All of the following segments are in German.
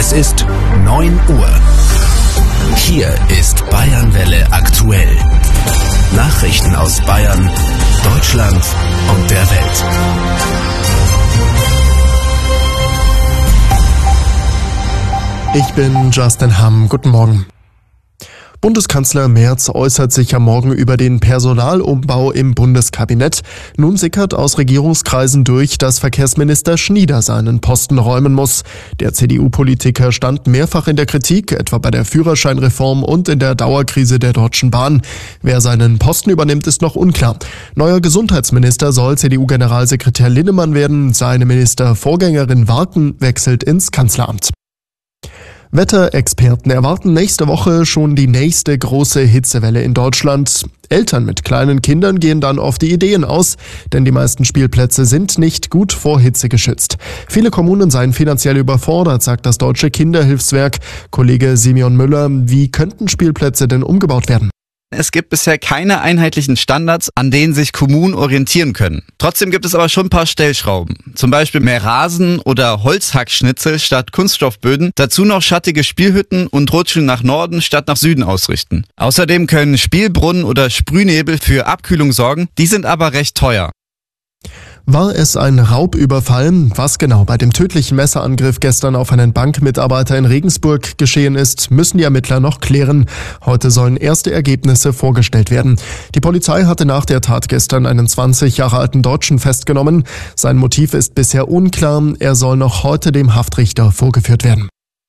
Es ist 9 Uhr. Hier ist Bayernwelle aktuell. Nachrichten aus Bayern, Deutschland und der Welt. Ich bin Justin Hamm. Guten Morgen. Bundeskanzler Merz äußert sich am Morgen über den Personalumbau im Bundeskabinett. Nun sickert aus Regierungskreisen durch, dass Verkehrsminister Schnieder seinen Posten räumen muss. Der CDU-Politiker stand mehrfach in der Kritik, etwa bei der Führerscheinreform und in der Dauerkrise der Deutschen Bahn. Wer seinen Posten übernimmt, ist noch unklar. Neuer Gesundheitsminister soll CDU-Generalsekretär Linnemann werden. Seine Ministervorgängerin Warken wechselt ins Kanzleramt. Wetterexperten erwarten nächste Woche schon die nächste große Hitzewelle in Deutschland. Eltern mit kleinen Kindern gehen dann auf die Ideen aus, denn die meisten Spielplätze sind nicht gut vor Hitze geschützt. Viele Kommunen seien finanziell überfordert, sagt das Deutsche Kinderhilfswerk. Kollege Simeon Müller, wie könnten Spielplätze denn umgebaut werden? Es gibt bisher keine einheitlichen Standards, an denen sich Kommunen orientieren können. Trotzdem gibt es aber schon ein paar Stellschrauben. Zum Beispiel mehr Rasen oder Holzhackschnitzel statt Kunststoffböden. Dazu noch schattige Spielhütten und Rutschen nach Norden statt nach Süden ausrichten. Außerdem können Spielbrunnen oder Sprühnebel für Abkühlung sorgen. Die sind aber recht teuer. War es ein Raubüberfall? Was genau bei dem tödlichen Messerangriff gestern auf einen Bankmitarbeiter in Regensburg geschehen ist, müssen die Ermittler noch klären. Heute sollen erste Ergebnisse vorgestellt werden. Die Polizei hatte nach der Tat gestern einen 20 Jahre alten Deutschen festgenommen. Sein Motiv ist bisher unklar. Er soll noch heute dem Haftrichter vorgeführt werden.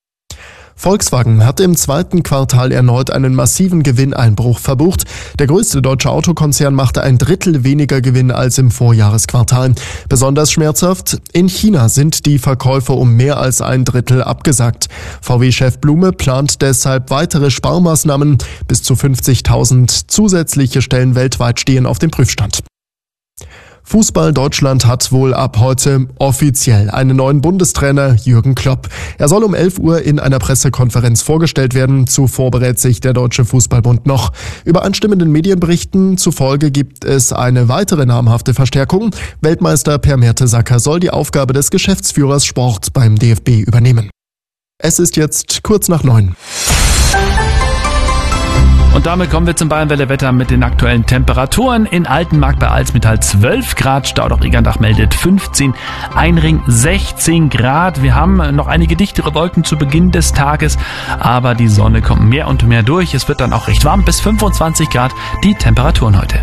Volkswagen hat im zweiten Quartal erneut einen massiven Gewinneinbruch verbucht. Der größte deutsche Autokonzern machte ein Drittel weniger Gewinn als im Vorjahresquartal. Besonders schmerzhaft: in China sind die Verkäufe um mehr als ein Drittel abgesagt. VW-Chef Blume plant deshalb weitere Sparmaßnahmen. Bis zu 50.000 zusätzliche Stellen weltweit stehen auf dem Prüfstand. Fußball Deutschland hat wohl ab heute offiziell einen neuen Bundestrainer, Jürgen Klopp. Er soll um 11 Uhr in einer Pressekonferenz vorgestellt werden. Zuvor berät sich der Deutsche Fußballbund noch. Übereinstimmenden Medienberichten zufolge gibt es eine weitere namhafte Verstärkung. Weltmeister Per Mertesacker soll die Aufgabe des Geschäftsführers Sport beim DFB übernehmen. Es ist jetzt kurz nach 9. Und damit kommen wir zum Bayernwelle-Wetter mit den aktuellen Temperaturen. In Altenmarkt bei Alsmetall 12 Grad, Staudoch-Egerndach meldet 15, Einring 16 Grad. Wir haben noch einige dichtere Wolken zu Beginn des Tages, aber die Sonne kommt mehr und mehr durch. Es wird dann auch recht warm, bis 25 Grad die Temperaturen heute.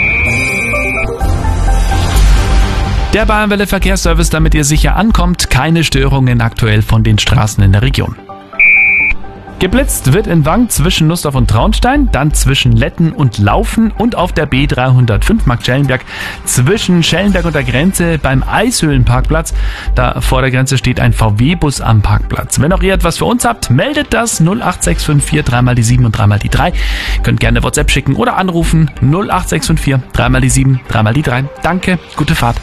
Der Bayernwelle-Verkehrsservice, damit ihr sicher ankommt. Keine Störungen aktuell von den Straßen in der Region. Geblitzt wird in Wang zwischen Nussdorf und Traunstein, dann zwischen Letten und Laufen und auf der B305 Markt-Schellenberg zwischen Schellenberg und der Grenze beim Eishöhlenparkplatz. Da vor der Grenze steht ein VW-Bus am Parkplatz. Wenn auch ihr etwas für uns habt, meldet das 08654 3 die 7 und 3 die 3. Könnt gerne WhatsApp schicken oder anrufen 08654 3 die 7, 3 die 3. Danke, gute Fahrt.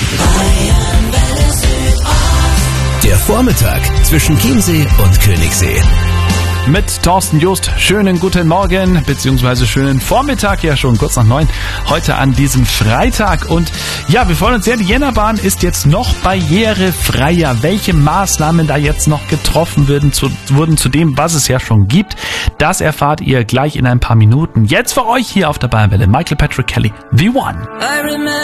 Der Vormittag zwischen Chiemsee und Königssee. Mit Thorsten Joost. Schönen guten Morgen, beziehungsweise schönen Vormittag, ja schon kurz nach 9, heute an diesem Freitag. Und ja, wir freuen uns sehr, die Jännerbahn ist jetzt noch barrierefreier. Welche Maßnahmen da jetzt noch getroffen wurden zu dem, was es ja schon gibt, das erfahrt ihr gleich in ein paar Minuten. Jetzt für euch hier auf der Bayernwelle Michael Patrick Kelly, The One.